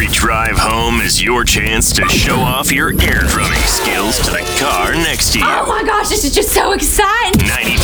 Every drive home is your chance to show off your air drumming skills to the car next to you. Oh my gosh, this is just so exciting. 90